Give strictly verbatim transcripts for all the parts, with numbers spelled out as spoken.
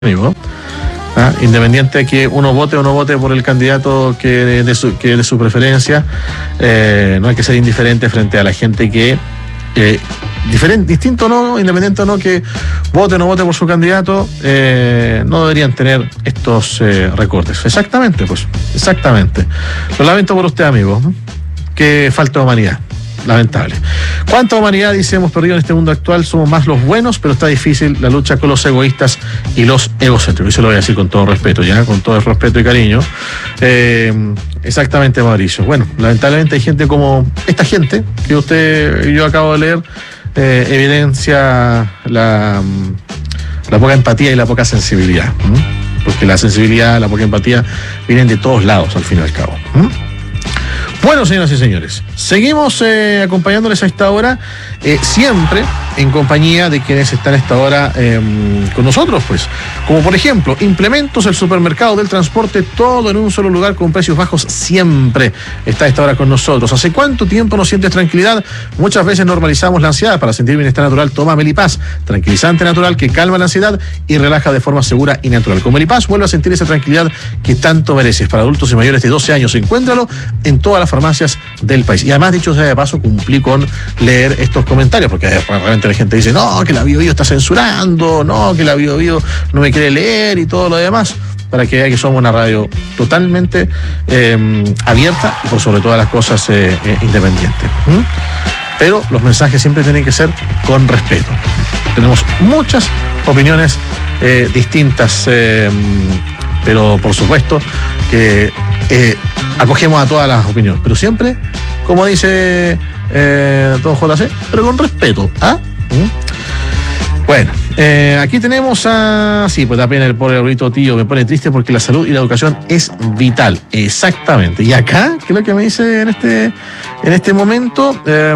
amigo. ¿Ah? Independiente de que uno vote o no vote por el candidato que de su, que de su preferencia, eh, no hay que ser indiferente frente a la gente que, eh, diferente, distinto o no, independiente o no, que vote o no vote por su candidato, eh, no deberían tener estos eh, recortes. Exactamente, pues, exactamente. Lo lamento por usted, amigo. Que falta de humanidad. Lamentable. ¿Cuánta humanidad, dice, hemos perdido en este mundo actual? Somos más los buenos, pero está difícil la lucha con los egoístas y los egocéntricos. Eso lo voy a decir con todo respeto, ya, con todo el respeto y cariño. Eh, exactamente, Mauricio. Bueno, lamentablemente hay gente como esta gente que usted y yo acabo de leer, eh, evidencia la, la poca empatía y la poca sensibilidad. ¿m? Porque la sensibilidad, la poca empatía vienen de todos lados, al fin y al cabo. ¿m? Bueno, señoras y señores, seguimos eh, acompañándoles a esta hora, eh, siempre en compañía de quienes están a esta hora eh, con nosotros, pues, como por ejemplo, Implementos, el supermercado del transporte, todo en un solo lugar con precios bajos, siempre está a esta hora con nosotros. ¿Hace cuánto tiempo no sientes tranquilidad? Muchas veces normalizamos la ansiedad. Para sentir bienestar natural, toma Melipaz, tranquilizante natural que calma la ansiedad y relaja de forma segura y natural. Con Melipaz vuelve a sentir esa tranquilidad que tanto mereces. Para adultos y mayores de doce años, encuéntralo en todas las farmacias del país. Y además, dicho sea de paso, cumplí con leer estos comentarios, porque realmente la gente dice, no, que la Bio Bio está censurando, no, que la Bio Bio no me quiere leer y todo lo demás, para que vea que somos una radio totalmente eh, abierta y por sobre todas las cosas eh, eh, independiente. ¿Mm? Pero los mensajes siempre tienen que ser con respeto. Tenemos muchas opiniones eh, distintas, eh, pero por supuesto que eh, acogemos a todas las opiniones, pero siempre, como dice eh, don J C, pero con respeto. ¿Ah? ¿Mm? Bueno, eh, aquí tenemos a... Sí, pues da pena el pobre abuelito tío, me pone triste porque la salud y la educación es vital. Exactamente. Y acá, ¿qué es lo que me dice en este, en este momento? Eh,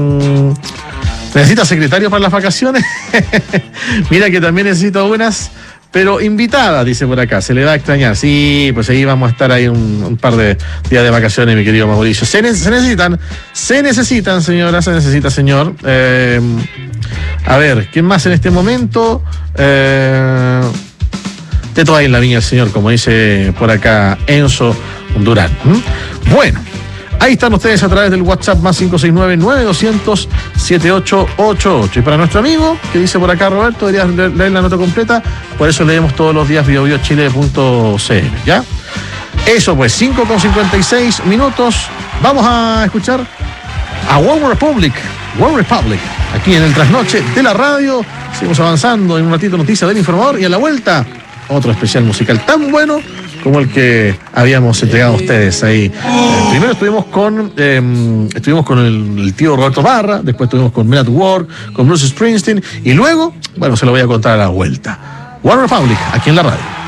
¿Necesita secretario para las vacaciones? Mira que también necesito unas... Pero invitada, dice por acá, se le va a extrañar. Sí, pues ahí vamos a estar ahí un, un par de días de vacaciones, mi querido Mauricio. Se, ne- se necesitan, se necesitan, señora, se necesita, señor. Eh, a ver, ¿quién más en este momento? Eh, de todo ahí en la viña del señor, como dice por acá Enzo Durán. ¿Mm? Bueno. Ahí están ustedes a través del WhatsApp más cinco seis nueve, nueve dos cero cero, siete ocho ocho ocho. Y para nuestro amigo, que dice por acá Roberto, deberías leer la nota completa, por eso leemos todos los días bio bio chile punto c l, ¿ya? Eso pues, cinco con cincuenta y seis minutos. Vamos a escuchar a One Republic, One Republic, aquí en el trasnoche de la radio. Seguimos avanzando, en un ratito noticias del informador y a la vuelta, otro especial musical tan bueno como el que habíamos entregado a ustedes ahí. Eh, primero estuvimos con eh, estuvimos con el, el tío Roberto Parra, después estuvimos con Men at Work, con Bruce Springsteen, y luego, bueno, se lo voy a contar a la vuelta. One Republic, aquí en la radio.